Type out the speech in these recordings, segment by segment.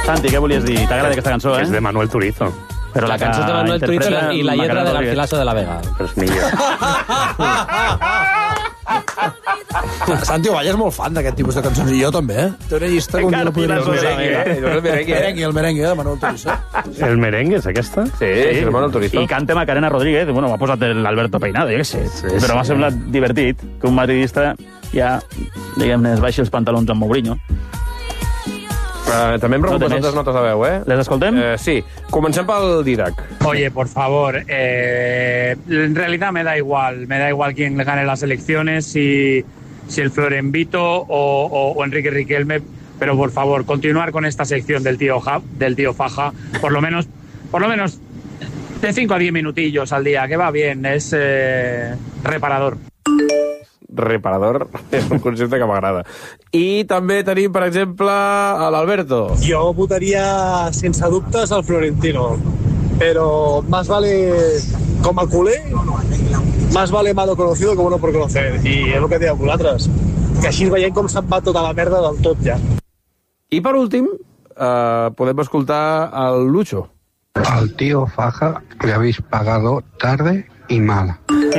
Santi, què volies dir? T'agrada aquesta cançó, És de Manuel Turizo. Però La cançó de Manuel Turizo i la lletra de Garcilaso de la Vega. Però és millor. Santi Ovalla és molt fan d'aquest tipus de cançons, i jo també, Té una llista com jo la podria el merengue de Manuel Turizo. El merengue és aquesta? Sí, és el Manuel Turizo. I canta Macarena Rodríguez. Bueno, m'ha posat l'Alberto Peinado, jo què sé. Però m'ha semblat divertit que un madridista ja, diguem-ne, es baixi els pantalons amb Mourinho. També em preocupes altres notes de veu, Les escoltem? Sí. Comencem pel Didac. Oye, por favor, en realidad me da igual quién gane las elecciones, si el Florenvito o Enrique Riquelme, pero por favor, continuar con esta sección del tío Faja, por lo menos de 5 a 10 minutillos al día, que va bien, es reparador. Reparador és un concepte que m'agrada. I també tenim, per exemple, a l'Alberto. Yo votaría sense dubtes al Florentino, pero más vale como culé, más vale malo conocido que bueno por conocer. I és el que dieu vosaltres, que així veiem com se'n va tota la merda del tot ja. I per últim, podem escoltar el Lucho. Al tío Faja le habéis pagado tarde y mal.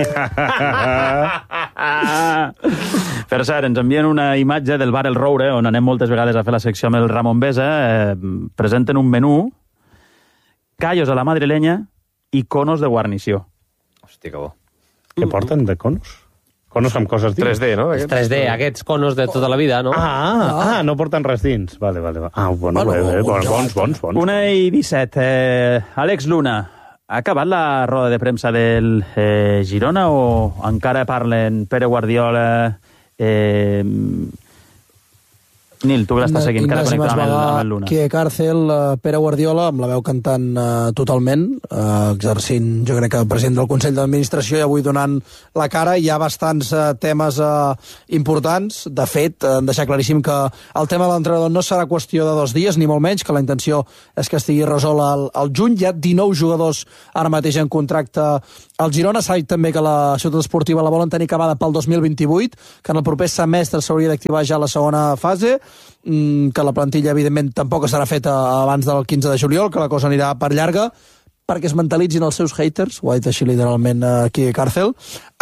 Per cert, ens envien una imatge del bar El Roure, on anem moltes vegades a fer la secció amb el Ramon Besa. Presenten un menú, callos a la madrilenya i conos de guarnició. Hòstia, que bo. Què porten de conos? Conos amb coses dins? 3D, no? 3D, aquests conos de tota la vida, no? No porten res dins. Vale. Bueno, bons. 1:17. Àlex Luna, ha acabat la roda de premsa del Girona o encara parlen Pere Guardiola... Nil, tu que l'estàs seguint, encara connectat amb el Luna. Quique Cárcel, Pere Guardiola, amb la veu cantant totalment, exercint, jo crec que el president del Consell d'Administració, i avui donant la cara. Hi ha bastants temes importants. De fet, han deixat claríssim que el tema de l'entrenador no serà qüestió de 2 dies, ni molt menys, que la intenció és que estigui resolt al juny. Hi ha 19 jugadors ara mateix en contracte al Girona. S'ha dit també que la ciutat esportiva la volen tenir acabada pel 2028, que en el proper semestre s'hauria d'activar ja la segona fase, que la plantilla, evidentment, tampoc estarà feta abans del 15 de juliol, que la cosa anirà per llarga, perquè es mentalitzin els seus haters, ho ha dit així literalment aquí a Càrcel.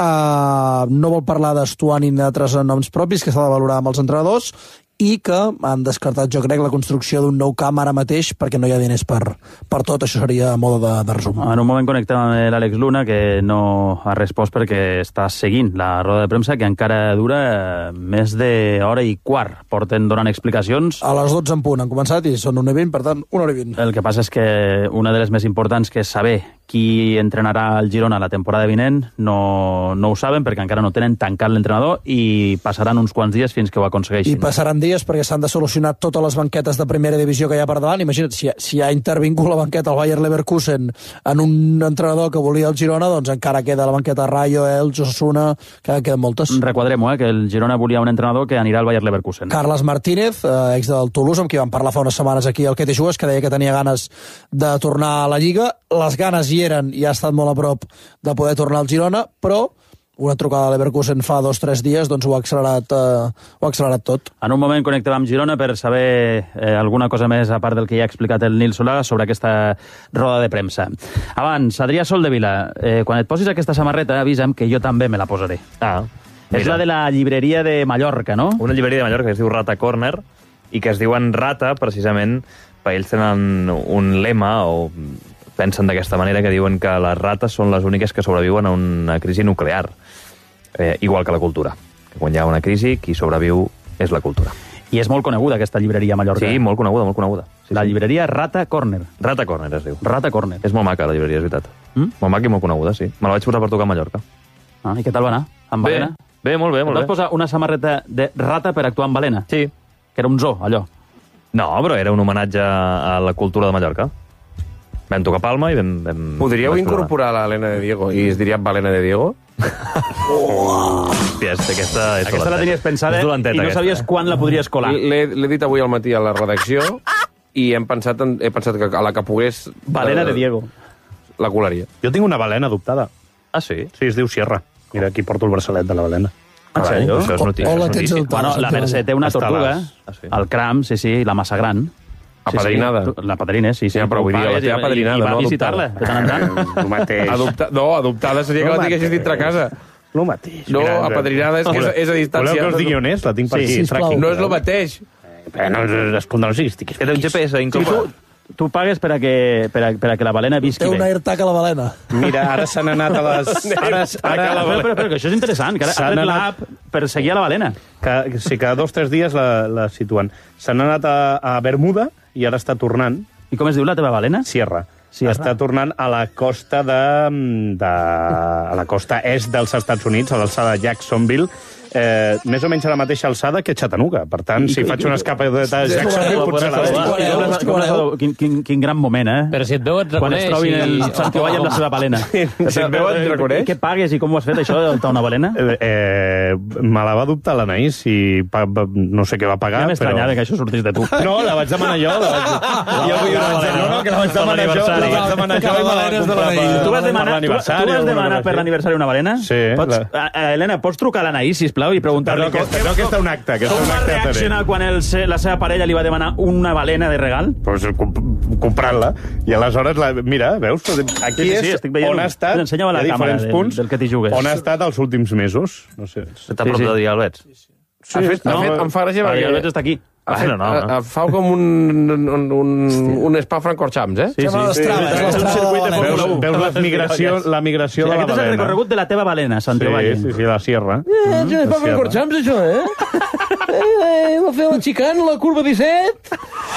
No vol parlar d'Estuani ni d'altres noms propis, que s'ha de valorar amb els entrenadors, i que han descartat, jo crec, la construcció d'un nou camp ara mateix, perquè no hi ha diners per tot. Això seria a modo de resum. En un moment connectem amb l'Àlex Luna, que no ha respost perquè està seguint la roda de premsa, que encara dura més d'hora i quart. Porten donant explicacions. A les 12 en punt han començat i són 1:20, per tant, 1:20. El que passa és que una de les més importants, que és saber qui entrenarà el Girona la temporada vinent, no ho saben, perquè encara no tenen tancat l'entrenador, i passaran uns quants dies fins que ho aconsegueixin. I passaran dies perquè s'han de solucionar totes les banquetes de primera divisió que hi ha per davant. Imagina't, si ha intervingut la banqueta el Bayer Leverkusen en un entrenador que volia el Girona, doncs encara queda la banqueta Rayo, Elx, Osasuna, que queden moltes. Requadrem-ho, que el Girona volia un entrenador que anirà al Bayer Leverkusen. Carles Martínez, ex del Toulouse, amb qui vam parlar fa unes setmanes aquí al Que te jugues, que deia que tenia ganes de tornar a la Lliga. Les ganes hi eren i ha estat molt a prop de poder tornar al Girona, però una trucada a Leverkusen fa 2 o 3 dies doncs ho ha accelerat tot. En un moment connectem amb Girona per saber alguna cosa més, a part del que ja ha explicat el Nil Solà, sobre aquesta roda de premsa. Abans, Adrià Soldevila, quan et posis aquesta samarreta, avisa'm que jo també me la posaré. És la de la llibreria de Mallorca, no? Una llibreria de Mallorca que es diu Rata Corner i que es diuen Rata, precisament, perquè ells tenen un lema, o pensen d'aquesta manera, que diuen que les rates són les úniques que sobreviuen a una crisi nuclear, igual que la cultura. Que quan hi ha una crisi, qui sobreviu és la cultura. I és molt coneguda, aquesta llibreria a Mallorca. Sí, molt coneguda, molt coneguda. Sí, la llibreria Rata Corner. Rata Corner es diu. Rata Corner. És molt maca, la llibreria, és veritat. Molt maca i molt coneguda, sí. Me la vaig posar per tocar a Mallorca. I què tal va anar? Amb balena? Bé, molt bé, molt bé. Et vas posar una samarreta de rata per actuar amb balena? Sí. Que era un zoo, allò? No, però era un homenatge a la cultura de Mallorca. Vam tocar Palma i vam Podríeu incorporar l'Helena de Diego i es diria Balena de Diego? Hòstia, aquesta la tenies pensada i no sabies quan la podries colar. L'he dit avui al matí a la redacció i he pensat que a la que pogués... Balena de Diego. La colaria. Jo tinc una balena adoptada. Ah, sí? Sí, es diu Sierra. Mira, aquí porto el braçalet de la balena. En sèrio? Això és notícia. O la tens adoptada. Bueno, la Mercè té una tortuga, el cram, sí, la massa gran. Apadrinada. La padrina, sí. Ja, però vull dir, la teva padrinada, no adoptada. I va visitar-la, de tant en tant. El mateix. No, adoptada seria que la tinguessis dintre casa. El mateix. No, apadrinada és a distància. Voleu que us digui on és? La tinc per aquí. No és el mateix. Però no respondre, no siguis tiquis. Que té un GPS inclòs. Tu pagues per a que la balena visqui Té bé. un AirTag a la balena. Mira, ara s'han anat a les... Però que això és interessant, que ara ha tret l'app per seguir a la balena. Sí, cada 2 o 3 dies la situen. S'han anat a Bermuda i ara està tornant. I com es diu la teva balena? Sierra. Està tornant a la costa a la costa est dels Estats Units, a l'alçada de Jacksonville, més o menys a la mateixa alçada que Chattanooga. Per tant, si faig una escapada de Jacksonville, potser la veig. Quin gran moment, eh? Però si et veu, et quan es reconeix. trobin el Sant Joan amb la seva balena. Si et veu, et reconeix? Què pagues i com ho has fet, això, d'adoptar una balena? Me la va adoptar l'Anaïs i no sé què va pagar, Ja m'estranyava que això sortís de tu. No, la vaig demanar jo. No, que la vaig demanar jo. La vaig demanar jo i me la vaig comprar Tu vas demanar per l'aniversari una balena? Sí. Helena, pots trucar a l'Anaïs, sisplau, i preguntar-li... No, que està un acte. Com va reaccionar quan la seva parella li va demanar una balena de regal? Pues comprant-la. I aleshores, mira, veus? Aquí és on ha estat, ensenya-me la càmera del que t'hi jugues. on ha estat els últims mesos. No sé. Està a prop de Dialbets. Em fa gràcia perquè... El veig està aquí. Fa com un Spa-Francorchamps, eh? Sí. Veus la migració de la balena. Aquest és el recorregut de la teva balena, Santiago Valle. Sí, la Sierra. Spa-Francorchamps, això, eh? Va fer la xicant, la curva 17.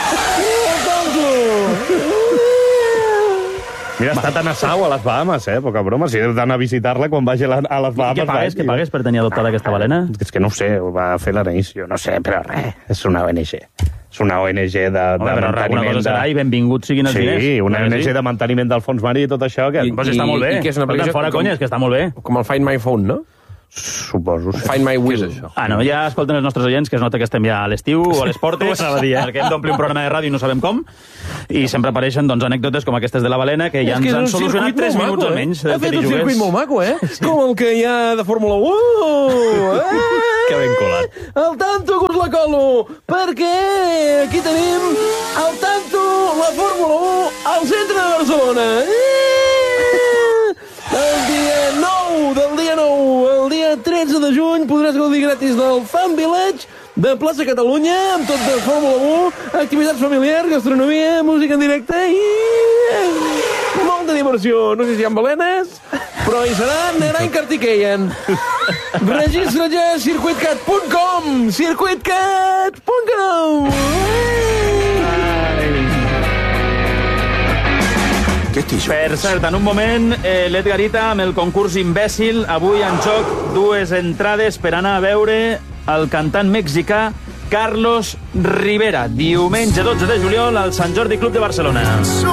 Mira, ha estat a Nassau, a les Bahamas, poca broma. Si he d'anar a visitar-la quan vagi a les Bahamas. Què pagues per tenir adoptada aquesta balena? És que no ho sé, ho va fer l'Anaïs, jo no sé, però res, és una ONG. És una ONG de manteniment... I benvinguts siguin els diners. Sí, una ONG de manteniment del fons marí i tot això. Pues està molt bé. I que és una aplicació... Fora conya, és que està molt bé. Com el Find My Phone, no? Suposo. Find My Will, això. No, ja escolten els nostres oients, que es nota que estem ja a l'estiu o a les portes, perquè hem d'omplir un programa de ràdio i no sabem com, i sempre apareixen anècdotes com aquestes de la balena, que ja ens han solucionat 3 minuts almenys. Ha fet un circuit molt maco, eh? Com el que hi ha de Fórmula 1. Que ben colat. Al tanto que us la colo, perquè aquí tenim al tanto la Fórmula 1 al centre de Barcelona. El dia 13 de juny podràs gaudir gratis del Fan Village de Plaça Catalunya, amb tot de Fórmula 1, activitats familiars, gastronomia, música en directe i molta diversió. No sé si hi ha balenes, però hi serà Nerain Kartikeyan. Registra ja a circuitcat.com. Circuitcat.com. Per cert, en un moment, l'Edgarita amb el concurs imbècil. Avui en joc 2 entrades per anar a veure el cantant mexicà Carlos Rivera. Diumenge 12 de juliol al Sant Jordi Club de Barcelona.